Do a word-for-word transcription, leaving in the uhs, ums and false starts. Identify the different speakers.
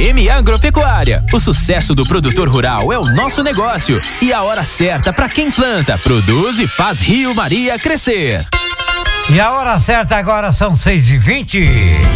Speaker 1: M Agropecuária. O sucesso do produtor rural é o nosso negócio e a hora certa para quem planta, produz e faz Rio Maria crescer.
Speaker 2: E a hora certa agora são seis e vinte.